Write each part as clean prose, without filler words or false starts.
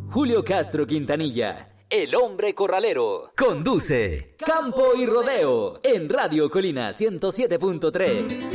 Julio Castro Quintanilla, el hombre corralero, conduce Campo y Rodeo en Radio Colina 107.3.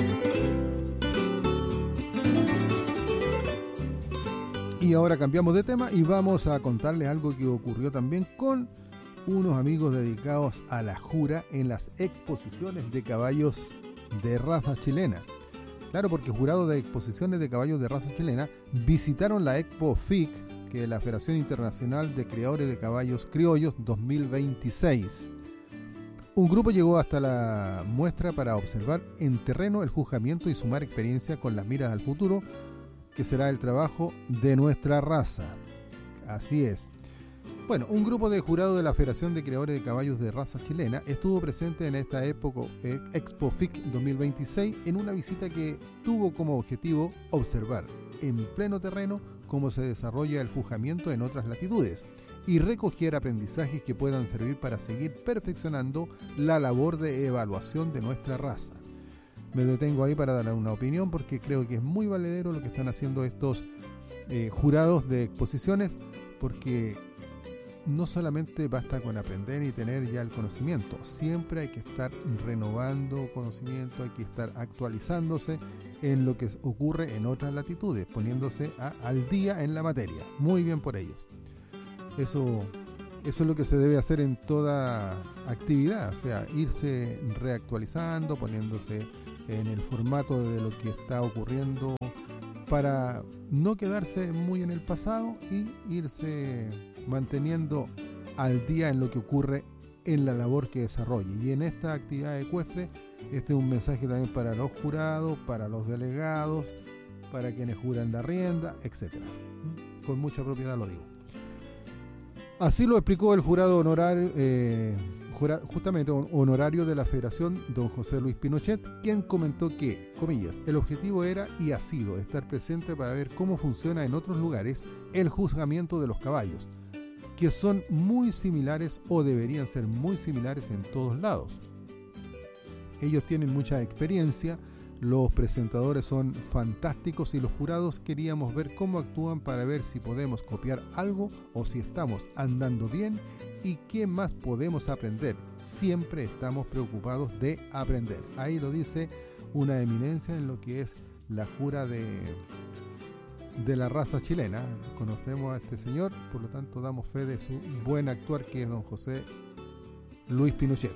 Y ahora cambiamos de tema y vamos a contarles algo que ocurrió también con unos amigos dedicados a la jura en las exposiciones de caballos de raza chilena. Claro, porque jurados de exposiciones de caballos de raza chilena visitaron la Expo FIC, que es la Federación Internacional de Criadores de Caballos Criollos 2026. Un grupo llegó hasta la muestra para observar en terreno el juzgamiento y sumar experiencia con las miras al futuro, que será el trabajo de nuestra raza. Así es. Bueno, un grupo de jurados de la Federación de Criadores de Caballos de Raza Chilena estuvo presente en esta Expo FIC 2026 en una visita que tuvo como objetivo observar en pleno terreno cómo se desarrolla el juzgamiento en otras latitudes y recoger aprendizajes que puedan servir para seguir perfeccionando la labor de evaluación de nuestra raza. Me detengo ahí para dar una opinión porque creo que es muy valedero lo que están haciendo estos jurados de exposiciones, porque no solamente basta con aprender y tener ya el conocimiento, siempre hay que estar renovando conocimiento, hay que estar actualizándose en lo que ocurre en otras latitudes, poniéndose al día en la materia. Muy bien por ellos. Eso es lo que se debe hacer en toda actividad, o sea, irse reactualizando, poniéndose en el formato de lo que está ocurriendo para no quedarse muy en el pasado y irse manteniendo al día en lo que ocurre en la labor que desarrolle. Y en esta actividad ecuestre, este es un mensaje también para los jurados, para los delegados, para quienes juran la rienda, etc. Con mucha propiedad lo digo. Así lo explicó el jurado honorario, justamente honorario de la Federación, don José Luis Pinochet, quien comentó que, comillas, el objetivo era y ha sido estar presente para ver cómo funciona en otros lugares el juzgamiento de los caballos, que son muy similares o deberían ser muy similares en todos lados. Ellos tienen mucha experiencia, los presentadores son fantásticos y los jurados queríamos ver cómo actúan para ver si podemos copiar algo o si estamos andando bien y qué más podemos aprender. Siempre estamos preocupados de aprender. Ahí lo dice una eminencia en lo que es la jura de la raza chilena. Conocemos a este señor, por lo tanto damos fe de su buen actuar, que es don José Luis Pinochet.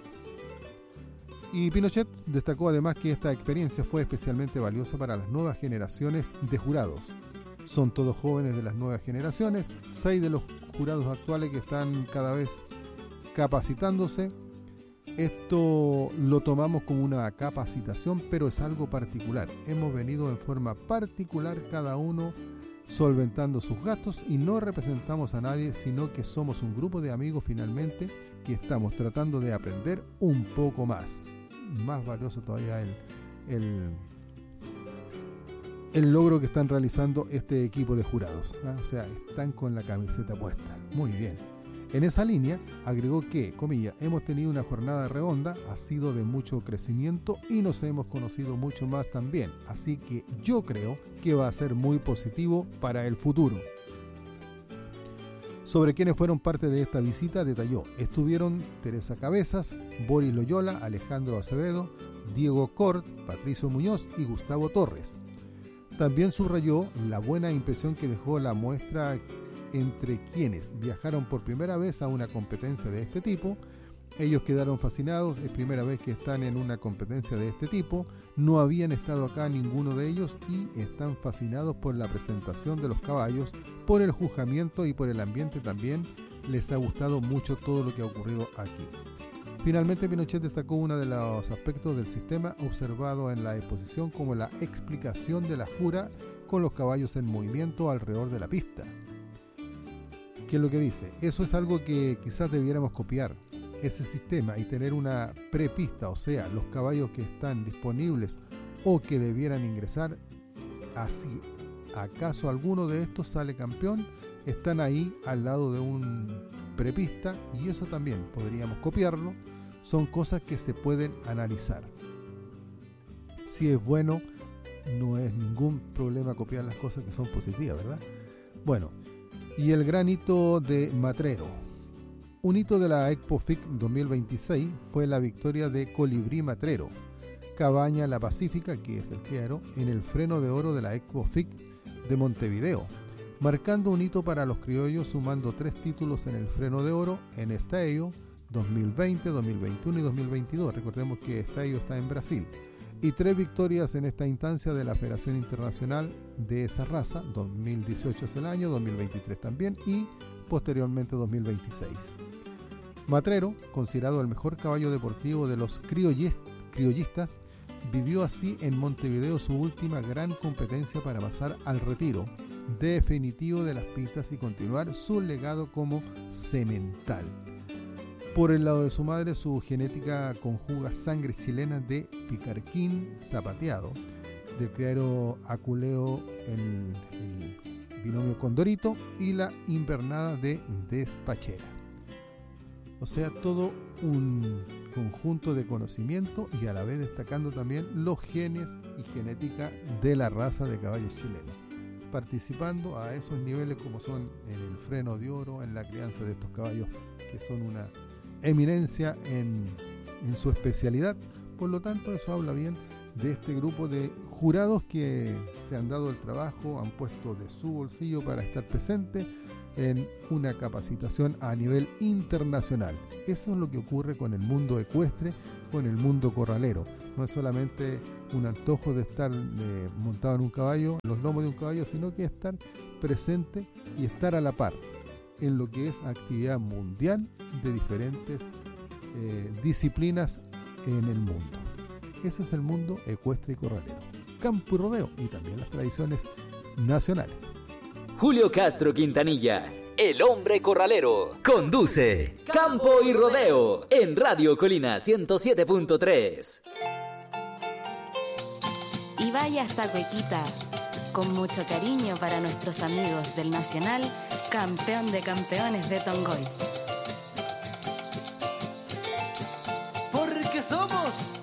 Y Pinochet destacó además que esta experiencia fue especialmente valiosa para las nuevas generaciones de jurados. Son todos jóvenes de las nuevas generaciones, 6 de los jurados actuales que están cada vez capacitándose. Esto lo tomamos como una capacitación, pero es algo particular. Hemos venido en forma particular cada uno solventando sus gastos y no representamos a nadie, sino que somos un grupo de amigos finalmente que estamos tratando de aprender un poco más. Más valioso todavía el logro que están realizando este equipo de jurados, ¿eh? O sea, están con la camiseta puesta. Muy bien. En esa línea, agregó que, comillas, hemos tenido una jornada redonda, ha sido de mucho crecimiento y nos hemos conocido mucho más también. Así que yo creo que va a ser muy positivo para el futuro. Sobre quienes fueron parte de esta visita, detalló: estuvieron Teresa Cabezas, Boris Loyola, Alejandro Acevedo, Diego Cort, Patricio Muñoz y Gustavo Torres. También subrayó la buena impresión que dejó la muestra entre quienes viajaron por primera vez a una competencia de este tipo. Ellos quedaron fascinados, es primera vez que están en una competencia de este tipo, no habían estado acá ninguno de ellos y están fascinados por la presentación de los caballos, por el juzgamiento y por el ambiente también. Les ha gustado mucho todo lo que ha ocurrido aquí. Finalmente, Pinochet destacó uno de los aspectos del sistema observado en la exposición como la explicación de la jura con los caballos en movimiento alrededor de la pista. ¿Qué es lo que dice? Eso es algo que quizás debiéramos copiar, ese sistema, y tener una prepista, o sea, los caballos que están disponibles o que debieran ingresar, así, acaso alguno de estos sale campeón, están ahí al lado de un prepista, y eso también podríamos copiarlo. Son cosas que se pueden analizar. Si es bueno, no es ningún problema copiar las cosas que son positivas, ¿verdad? Bueno, Y el gran hito de Matrero. Un hito de la Expo FIC 2026 fue la victoria de Colibrí Matrero, Cabaña La Pacífica, que es el criadero, en el freno de oro de la Expo FIC de Montevideo, marcando un hito para los criollos, sumando 3 títulos en el freno de oro en Estadio 2020, 2021 y 2022. Recordemos que Estadio está en Brasil. Y 3 victorias en esta instancia de la Federación Internacional de esa raza. 2018 es el año, 2023 también y posteriormente 2026. Matrero, considerado el mejor caballo deportivo de los criollistas, vivió así en Montevideo su última gran competencia para pasar al retiro definitivo de las pistas y continuar su legado como semental. Por el lado de su madre, su genética conjuga sangre chilena de Picarquín Zapateado, del criadero Aculeo en el binomio Condorito y la invernada de Despachera. O sea, todo un conjunto de conocimiento y a la vez destacando también los genes y genética de la raza de caballos chilenos, participando a esos niveles como son en el freno de oro, en la crianza de estos caballos que son una eminencia en su especialidad. Por lo tanto, eso habla bien de este grupo de jurados que se han dado el trabajo, han puesto de su bolsillo para estar presente en una capacitación a nivel internacional. Eso es lo que ocurre con el mundo ecuestre, con el mundo corralero. No es solamente un antojo de estar montado en un caballo, en los lomos de un caballo, sino que estar presente y estar a la par en lo que es actividad mundial de diferentes disciplinas en el mundo. Ese es el mundo ecuestre y corralero, campo y rodeo, y también las tradiciones nacionales. Julio Castro Quintanilla, el hombre corralero, conduce Campo y Rodeo en Radio Colina 107.3. Y vaya hasta Cuequita, con mucho cariño para nuestros amigos del Nacional, campeón de campeones de Tongoy. Porque somos